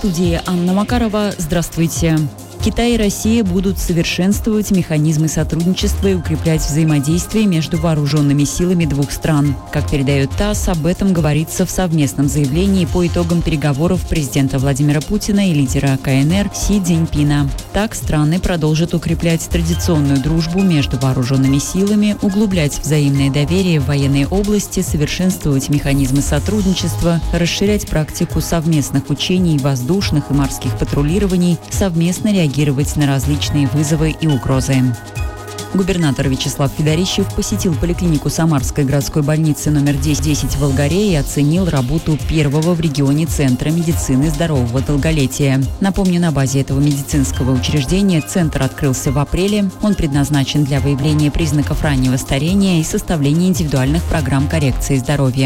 студии Анна Макарова. Здравствуйте. Китай и Россия будут совершенствовать механизмы сотрудничества и укреплять взаимодействие между вооруженными силами двух стран. Как передает ТАСС, об этом говорится в совместном заявлении по итогам переговоров президента Владимира Путина и лидера КНР Си Цзиньпина. Так, страны продолжат укреплять традиционную дружбу между вооруженными силами, углублять взаимное доверие в военной области, совершенствовать механизмы сотрудничества, расширять практику совместных учений, воздушных и морских патрулирований, совместно реагировать на различные вызовы и угрозы. Губернатор Вячеслав Федорищев посетил поликлинику Самарской городской больницы номер 10 в Волгаре и оценил работу первого в регионе Центра медицины здорового долголетия. Напомню, на базе этого медицинского учреждения центр открылся в апреле. Он предназначен для выявления признаков раннего старения и составления индивидуальных программ коррекции здоровья.